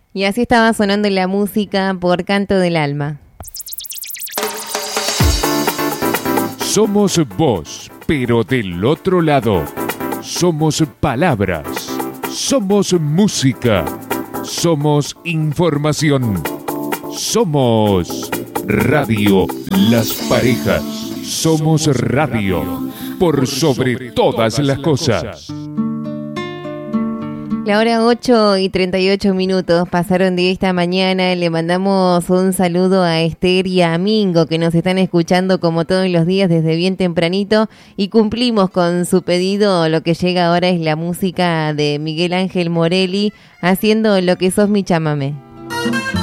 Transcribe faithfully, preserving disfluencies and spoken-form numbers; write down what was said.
Y así estaba sonando la música por Canto del Alma. Somos voz, pero del otro lado. Somos palabras. Somos música. Somos información. Somos Radio Las Parejas. Somos radio. Por sobre todas las cosas. La hora ocho y treinta y ocho minutos pasaron de esta mañana. Le mandamos un saludo a Esther y a Mingo, que nos están escuchando como todos los días desde bien tempranito, y cumplimos con su pedido. Lo que llega ahora es la música de Miguel Ángel Morelli haciendo Lo que sos mi chamamé.